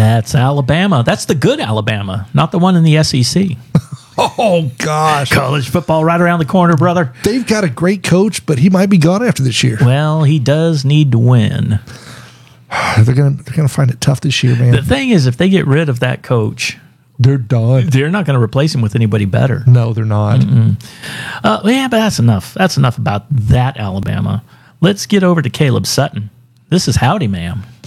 That's Alabama. That's the good Alabama, not the one in the SEC. Oh, gosh. College football right around the corner, brother. They've got a great coach, but he might be gone after this year. Well, he does need to win. They're gonna find it tough this year, man. The thing is, if they get rid of that coach, They're done. they're not going to replace him with anybody better. No, they're not. Yeah, but that's enough. That's enough about that Alabama. Let's get over to Caleb Sutton. This is Howdy, ma'am.